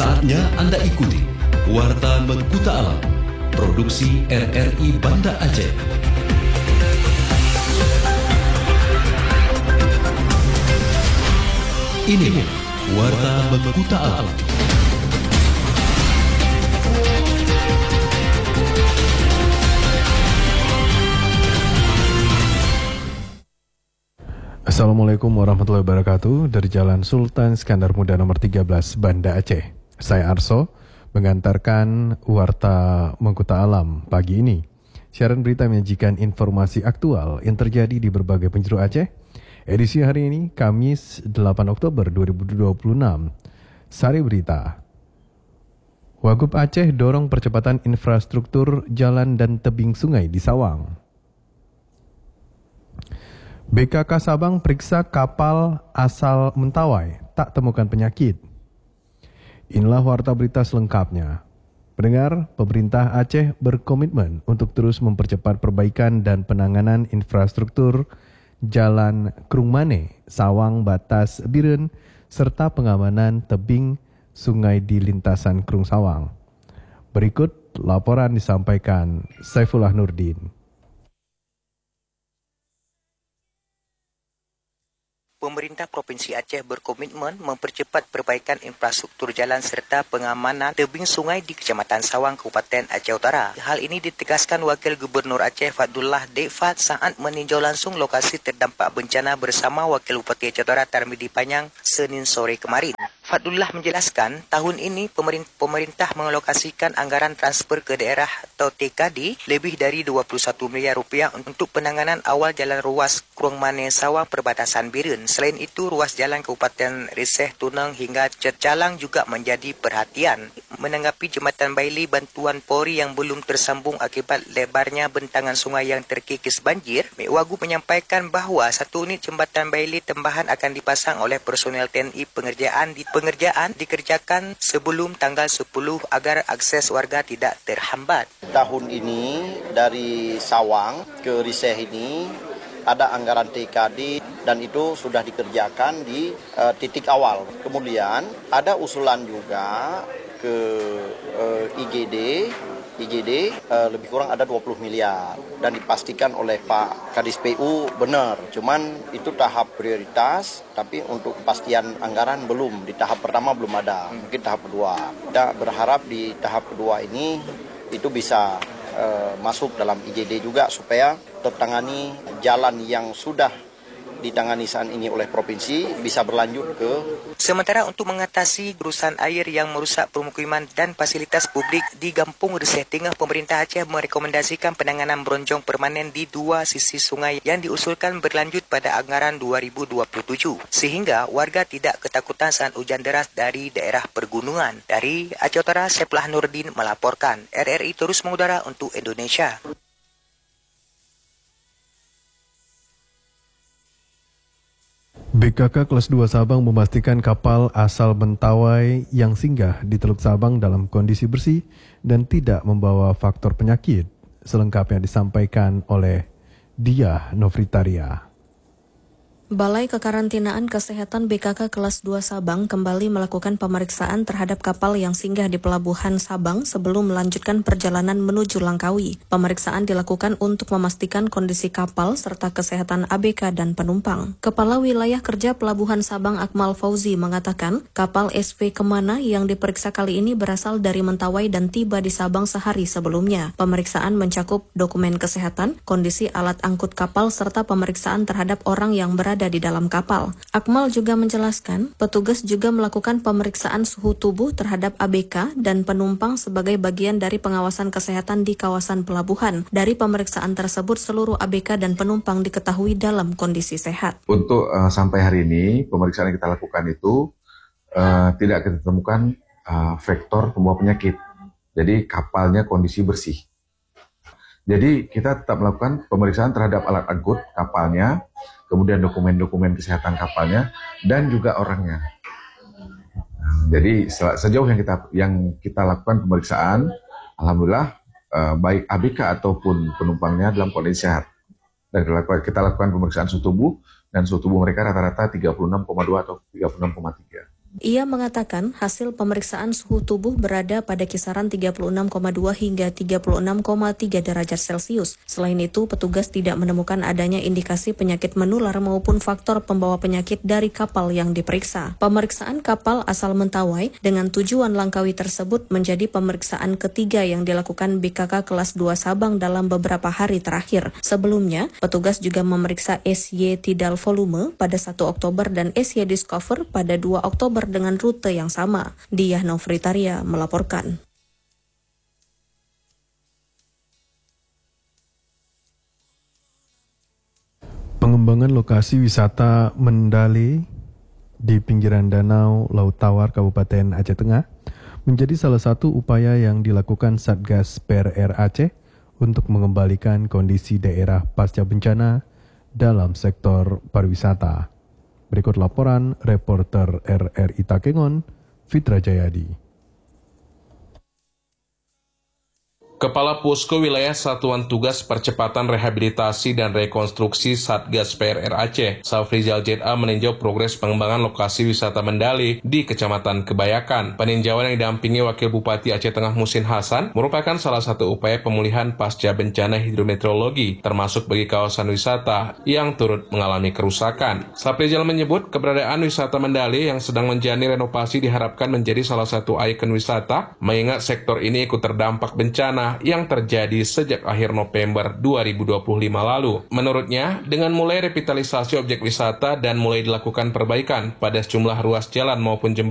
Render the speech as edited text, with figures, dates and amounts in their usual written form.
Saatnya Anda ikuti Warta Mengkuta Alam, produksi RRI Banda Aceh. Ini Warta Mengkuta Alam. Assalamualaikum warahmatullahi wabarakatuh. Dari Jalan Sultan Iskandar Muda nomor 13, Banda Aceh. Saya Arso, mengantarkan Warta Mengkuta Alam pagi ini. Siaran berita menyajikan informasi aktual yang terjadi di berbagai penjuru Aceh. Edisi hari ini, Kamis 8 Oktober 2026. Sari Berita. Wagub Aceh dorong percepatan infrastruktur jalan dan tebing sungai di Sawang. BKK Sabang periksa kapal asal Mentawai, tak temukan penyakit. Inilah warta berita selengkapnya. Pendengar, pemerintah Aceh berkomitmen untuk terus mempercepat perbaikan dan penanganan infrastruktur Jalan Krung Mane, Sawang Batas Biren, serta pengamanan tebing sungai di lintasan Krung Sawang. Berikut laporan disampaikan Saifullah Nurdin. Pemerintah Provinsi Aceh berkomitmen mempercepat perbaikan infrastruktur jalan serta pengamanan tebing sungai di Kecamatan Sawang, Kabupaten Aceh Utara. Hal ini ditegaskan Wakil Gubernur Aceh Fadullah Dekfat saat meninjau langsung lokasi terdampak bencana bersama Wakil Bupati Aceh Utara Tarmidi Panyang Senin sore kemarin. Fadullah menjelaskan, tahun ini pemerintah mengalokasikan anggaran transfer ke daerah atau TKD lebih dari 21 miliar rupiah untuk penanganan awal jalan ruas Krung Mane Sawang perbatasan Biren. Selain itu, ruas jalan Kabupaten Riseh, Tunang hingga Cecalang juga menjadi perhatian. Menanggapi Jembatan Bailey bantuan Polri yang belum tersambung akibat lebarnya bentangan sungai yang terkikis banjir, Wagub menyampaikan bahawa satu unit Jembatan Bailey tambahan akan dipasang oleh personel TNI. Pengerjaan dikerjakan sebelum tanggal 10 agar akses warga tidak terhambat. Tahun ini dari Sawang ke Riseh ini ada anggaran TKD dan itu sudah dikerjakan di titik awal. Kemudian ada usulan juga ke IGD lebih kurang ada 20 miliar dan dipastikan oleh Pak Kadis PU benar. Cuman itu tahap prioritas, tapi untuk kepastian anggaran belum. Di tahap pertama belum ada, mungkin tahap kedua. Kita berharap di tahap kedua ini itu bisa masuk dalam IGD juga supaya tertangani jalan yang sudah ditangani saat ini oleh provinsi bisa berlanjut ke. Sementara untuk mengatasi gerusan air yang merusak permukiman dan fasilitas publik di Kampung Riseh Tengah, pemerintah Aceh merekomendasikan penanganan bronjong permanen di dua sisi sungai yang diusulkan berlanjut pada anggaran 2027 sehingga warga tidak ketakutan saat hujan deras dari daerah pergunungan. Dari Aceh Utara, Saifullah Nurdin melaporkan. RRI terus mengudara untuk Indonesia. BKK kelas 2 Sabang memastikan kapal asal Mentawai yang singgah di Teluk Sabang dalam kondisi bersih dan tidak membawa faktor penyakit. Selengkapnya disampaikan oleh Diah Novitaria. Balai Kekarantinaan Kesehatan BKK kelas 2 Sabang kembali melakukan pemeriksaan terhadap kapal yang singgah di Pelabuhan Sabang sebelum melanjutkan perjalanan menuju Langkawi. Pemeriksaan dilakukan untuk memastikan kondisi kapal serta kesehatan ABK dan penumpang. Kepala Wilayah Kerja Pelabuhan Sabang Akmal Fauzi mengatakan, kapal SV Kemana yang diperiksa kali ini berasal dari Mentawai dan tiba di Sabang sehari sebelumnya. Pemeriksaan mencakup dokumen kesehatan, kondisi alat angkut kapal serta pemeriksaan terhadap orang yang berada di dalam kapal. Akmal juga menjelaskan, petugas juga melakukan pemeriksaan suhu tubuh terhadap ABK dan penumpang sebagai bagian dari pengawasan kesehatan di kawasan pelabuhan. Dari pemeriksaan tersebut, seluruh ABK dan penumpang diketahui dalam kondisi sehat. Untuk sampai hari ini, pemeriksaan yang kita lakukan itu tidak kita temukan faktor pembawa penyakit. Jadi kapalnya kondisi bersih. Jadi kita tetap melakukan pemeriksaan terhadap alat angkut kapalnya, kemudian dokumen-dokumen kesehatan kapalnya, dan juga orangnya. Jadi sejauh yang kita lakukan pemeriksaan, alhamdulillah baik ABK ataupun penumpangnya dalam kondisi sehat. Dan kita lakukan pemeriksaan suhu tubuh, dan suhu tubuh mereka rata-rata 36,2 atau 36,3. Ia mengatakan hasil pemeriksaan suhu tubuh berada pada kisaran 36,2 hingga 36,3 derajat Celcius. Selain itu, petugas tidak menemukan adanya indikasi penyakit menular maupun faktor pembawa penyakit dari kapal yang diperiksa. Pemeriksaan kapal asal Mentawai dengan tujuan Langkawi tersebut menjadi pemeriksaan ketiga yang dilakukan BKK kelas 2 Sabang dalam beberapa hari terakhir. Sebelumnya, petugas juga memeriksa SY Tidal Volume pada 1 Oktober dan SY Discover pada 2 Oktober dengan rute yang sama. Diah Novritaria melaporkan. Pengembangan lokasi wisata Mendale di pinggiran Danau Laut Tawar Kabupaten Aceh Tengah menjadi salah satu upaya yang dilakukan Satgas PRR Aceh untuk mengembalikan kondisi daerah pasca bencana dalam sektor pariwisata. Berikut laporan reporter RRI Takengon, Fitra Jayadi. Kepala Posko Wilayah Satuan Tugas Percepatan Rehabilitasi dan Rekonstruksi Satgas PRR Aceh, Safrizal ZA meninjau progres pengembangan lokasi wisata Mendale di Kecamatan Kebayakan. Peninjauan yang didampingi Wakil Bupati Aceh Tengah Musin Hasan merupakan salah satu upaya pemulihan pasca bencana hidrometeorologi, termasuk bagi kawasan wisata yang turut mengalami kerusakan. Safrizal menyebut keberadaan wisata Mendale yang sedang menjalani renovasi diharapkan menjadi salah satu ikon wisata, mengingat sektor ini ikut terdampak bencana yang terjadi sejak akhir November 2025 lalu. Menurutnya, dengan mulai revitalisasi objek wisata dan mulai dilakukan perbaikan pada sejumlah ruas jalan maupun jembatan